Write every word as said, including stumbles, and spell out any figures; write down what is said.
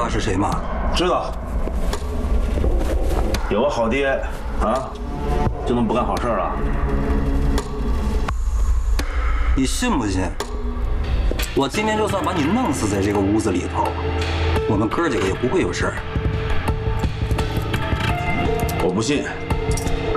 他是谁吗？ 知道。有个好爹啊，就能不干好事了？ 你信不信？我今天就算把你弄死在这个屋子里头，我们哥几个也不会有事儿。 我不信。